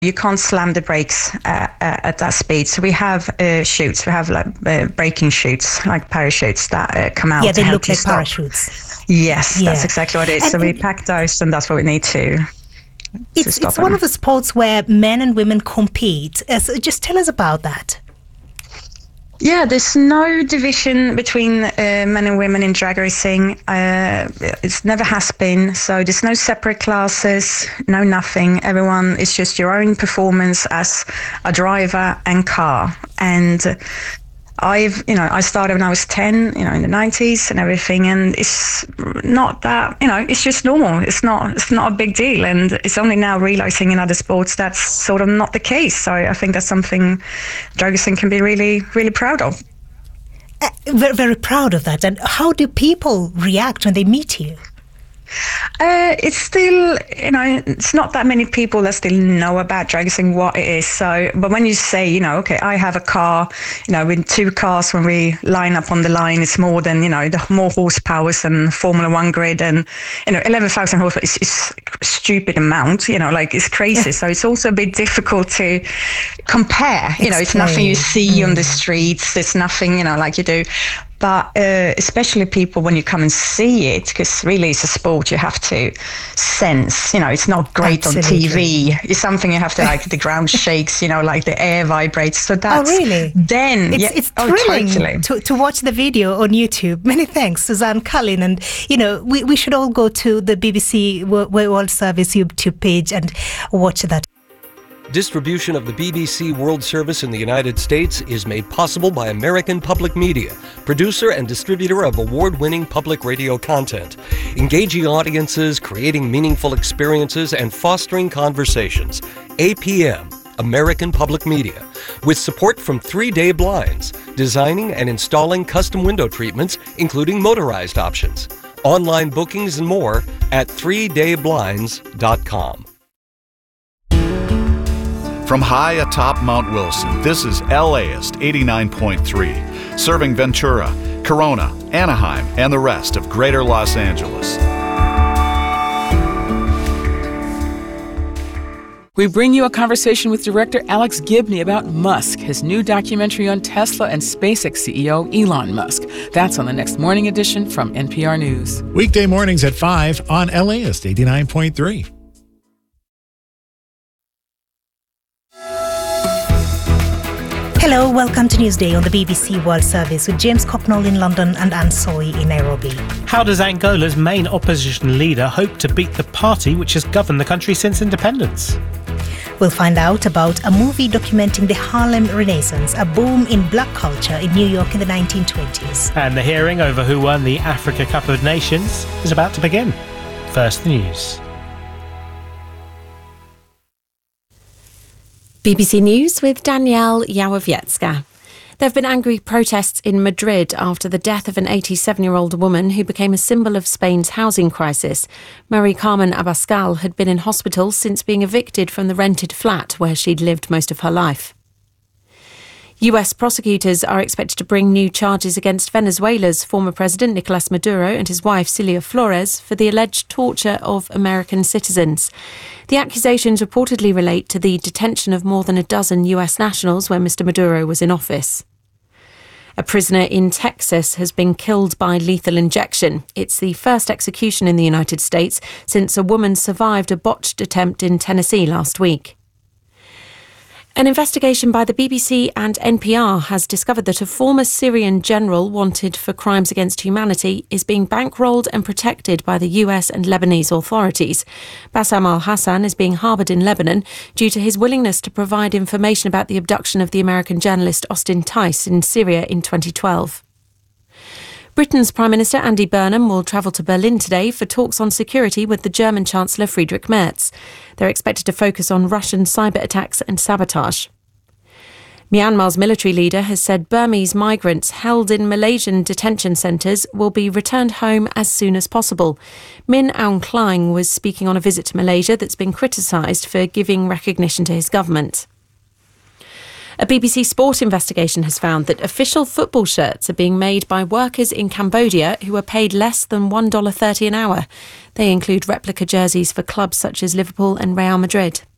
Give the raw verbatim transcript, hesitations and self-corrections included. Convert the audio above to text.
You can't slam the brakes uh, uh, at that speed. So we have uh, chutes. We have like uh, braking chutes, like parachutes that uh, come out. Yeah, they to look help you like stop. Parachutes. Yes, Yeah. that's exactly what it is. And so we pack those, and that's what we need to. It's to stop it's one them. of the sports where men and women compete. Uh, so just tell us about that. Yeah, there's no division between uh, men and women in drag racing. Uh, it never has been. So there's no separate classes, no nothing. Everyone is just your own performance as a driver and car. And uh, I've, you know, I started when I was ten, you know, in the nineties and everything. And it's not that, you know, it's just normal. It's not, it's not a big deal. And it's only now realizing in other sports that's sort of not the case. So I think that's something drag racing can be really, really proud of. Uh, very, very proud of that. And how do people react when they meet you? Uh, it's still, you know, it's not that many people that still know about drag racing, what it is. So, but when you say, you know, okay, I have a car, you know, with two cars, when we line up on the line, it's more than, you know, the more horsepower than Formula One grid, and, you know, eleven thousand horsepower is, is a stupid amount, you know, like it's crazy. So it's also a bit difficult to compare, you know, it's nothing you see mm. on the streets. There's nothing, you know, like you do. But uh, especially people when you come and see it, because really it's a sport you have to sense, you know, it's not great Absolutely. on T V. It's something you have to, like, the ground shakes, you know, like the air vibrates. So that's... Oh, really? Then... It's, yeah, it's oh, thrilling totally. to, to watch the video on YouTube. Many thanks, Suzanne Cullen. And, you know, we, we should all go to the B B C World Service YouTube page and watch that. Distribution of the B B C World Service in the United States is made possible by American Public Media, producer and distributor of award-winning public radio content, engaging audiences, creating meaningful experiences, and fostering conversations. A P M, American Public Media, with support from Three Day Blinds, designing and installing custom window treatments, including motorized options. Online bookings and more at three day blinds dot com. From high atop Mount Wilson, this is LAist eighty-nine point three, serving Ventura, Corona, Anaheim, and the rest of Greater Los Angeles. We bring you a conversation with director Alex Gibney about Musk, his new documentary on Tesla and SpaceX C E O Elon Musk. That's on the next morning edition from N P R News. Weekday mornings at five on LAist eighty-nine point three. Hello, welcome to Newsday on the B B C World Service with James Copnall in London and Anne Soy in Nairobi. How does Angola's main opposition leader hope to beat the party which has governed the country since independence? We'll find out about a movie documenting the Harlem Renaissance, a boom in black culture in New York in the nineteen twenties. And the hearing over who won the Africa Cup of Nations is about to begin. First, the news. B B C News with Danielle Yałowiecka. There have been angry protests in Madrid after the death of an eighty-seven-year-old woman who became a symbol of Spain's housing crisis. Marie Carmen Abascal had been in hospital since being evicted from the rented flat where she'd lived most of her life. U S prosecutors are expected to bring new charges against Venezuela's former president Nicolas Maduro and his wife Cilia Flores for the alleged torture of American citizens. The accusations reportedly relate to the detention of more than a dozen U S nationals when Mister Maduro was in office. A prisoner in Texas has been killed by lethal injection. It's the first execution in the United States since a woman survived a botched attempt in Tennessee last week. An investigation by the B B C and N P R has discovered that a former Syrian general wanted for crimes against humanity is being bankrolled and protected by the U S and Lebanese authorities. Bassam al-Hassan is being harboured in Lebanon due to his willingness to provide information about the abduction of the American journalist Austin Tice in Syria in twenty twelve. Britain's Prime Minister Andy Burnham will travel to Berlin today for talks on security with the German Chancellor Friedrich Merz. They're expected to focus on Russian cyber attacks and sabotage. Myanmar's military leader has said Burmese migrants held in Malaysian detention centres will be returned home as soon as possible. Min Aung Hlaing was speaking on a visit to Malaysia that's been criticised for giving recognition to his government. A B B C Sport investigation has found that official football shirts are being made by workers in Cambodia who are paid less than one dollar thirty an hour. They include replica jerseys for clubs such as Liverpool and Real Madrid.